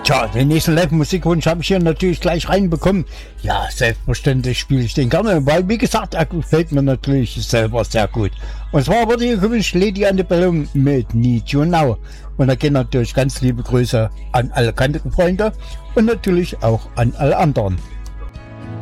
Tja, den nächsten Live-Musikwunsch habe ich hier natürlich gleich reinbekommen. Ja, selbstverständlich spiele ich den gerne, weil, wie gesagt, er gefällt mir natürlich selber sehr gut. Und zwar wurde hier gewünscht Lady Antebellum mit Need You Now. Und da gehen natürlich ganz liebe Grüße an alle Kantenfreunde und natürlich auch an alle anderen.